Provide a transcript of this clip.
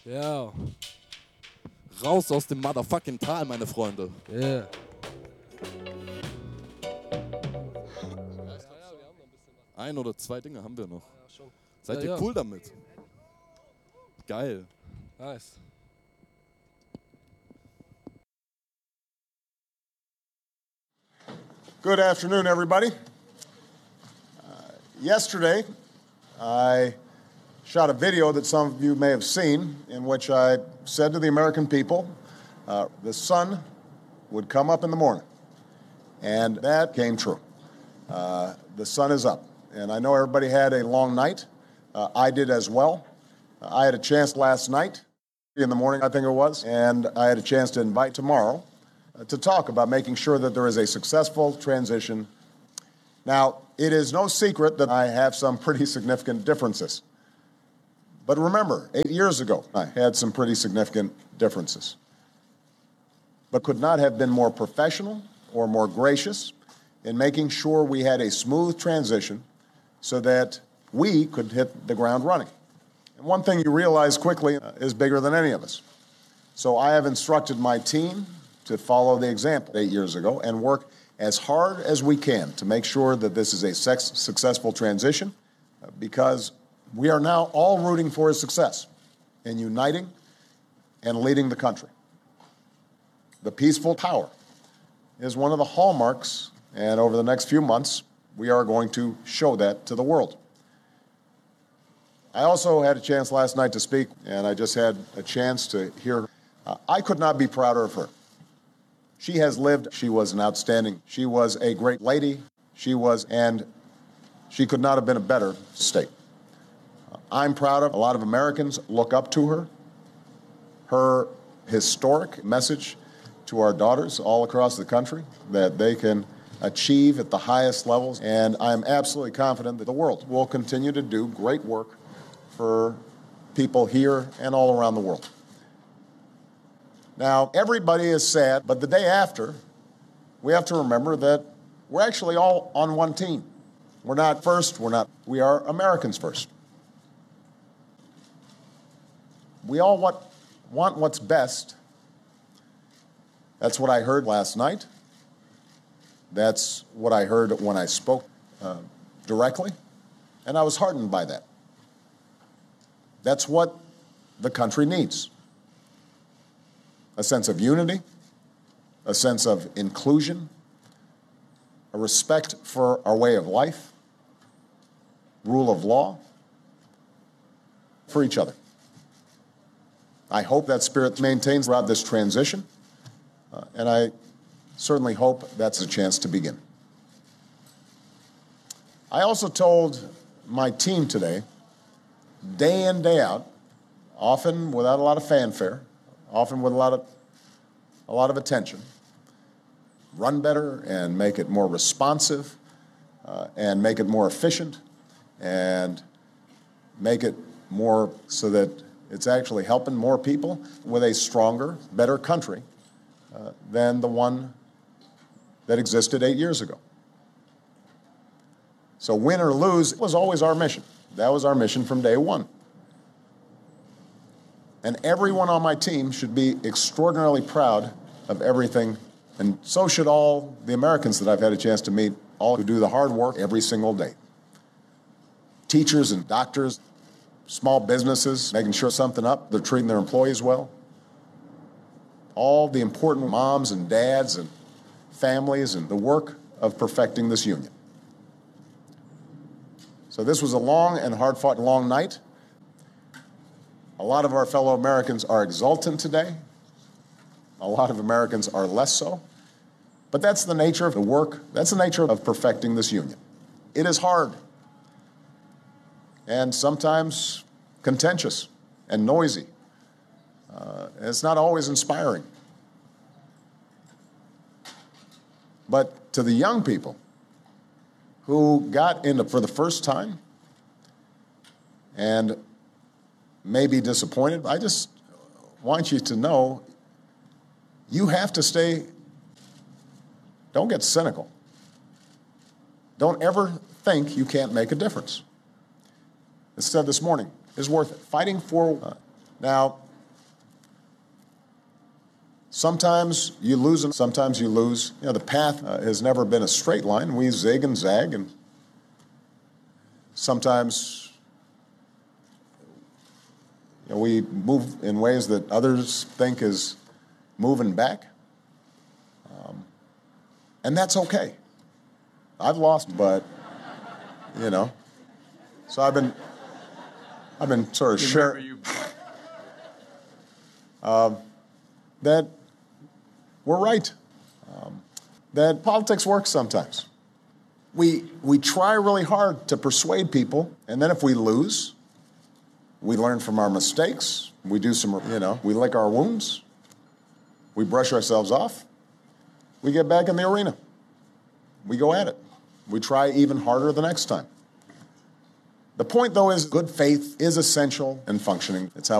Ja. Raus aus dem motherfucking Tal, meine Freunde. Yeah. Ein oder zwei Dinge haben wir noch. Ja, schon. Seid ihr Ja. cool damit? Geil. Nice. Good afternoon, everybody. Yesterday, I shot a video that some of you may have seen in which I said to the American people, the sun would come up in the morning. And that came true. The sun is up. And I know everybody had a long night. I did as well. I had a chance last night, in the morning, I think it was, and I had a chance to invite tomorrow to talk about making sure that there is a successful transition. Now, it is no secret that I have some pretty significant differences. But remember, 8 years ago, I had some pretty significant differences, but could not have been more professional or more gracious in making sure we had a smooth transition so that we could hit the ground running. And one thing you realize quickly is bigger than any of us. So I have instructed my team to follow the example 8 years ago and work as hard as we can to make sure that this is a successful transition, because we are now all rooting for his success in uniting and leading the country. The peaceful power is one of the hallmarks, and over the next few months, we are going to show that to the world. I also had a chance last night to speak, and I just had a chance to hear her. I could not be prouder of her. She has lived, she was an outstanding, she was a great lady, and she could not have been a better state. I'm proud of, a lot of Americans look up to her. Her historic message to our daughters all across the country that they can achieve at the highest levels, and I'm absolutely confident that the world will continue to do great work for people here and all around the world. Now, everybody is sad, but the day after, we have to remember that we're actually all on one team. We're not first, we are Americans first. We all want what's best. That's what I heard last night. That's what I heard when I spoke directly, and I was heartened by that. That's what the country needs. A sense of unity, a sense of inclusion, a respect for our way of life, rule of law, for each other. I hope that spirit maintains throughout this transition, and I certainly hope that's a chance to begin. I also told my team today, day in, day out, often without a lot of fanfare, often with a lot of attention, run better and make it more responsive, and make it more efficient, and make it more so that it's actually helping more people with a stronger, better country than the one that existed 8 years ago. So win or lose was always our mission. That was our mission from day one. And everyone on my team should be extraordinarily proud of everything, and so should all the Americans that I've had a chance to meet, all who do the hard work every single day. Teachers and doctors, small businesses, making sure something up, they're treating their employees well. All the important moms and dads and families and the work of perfecting this union. So this was a long and hard-fought long night. A lot of our fellow Americans are exultant today. A lot of Americans are less so. But that's the nature of the work. That's the nature of perfecting this union. It is hard and sometimes contentious and noisy. It's not always inspiring. But to the young people who got into for the first time and may be disappointed, I just want you to know you have to don't get cynical. Don't ever think you can't make a difference. As said this morning, is worth it. Fighting for, now, Sometimes you lose and sometimes you lose. You know, the path has never been a straight line. We zig and zag, and sometimes we move in ways that others think is moving back. And that's okay. I've lost, but, so I've been sort of sharing that we're right, that politics works sometimes. We try really hard to persuade people, and then if we lose, we learn from our mistakes. We do we lick our wounds. We brush ourselves off. We get back in the arena. We go at it. We try even harder the next time. The point, though, is good faith is essential in functioning. It's how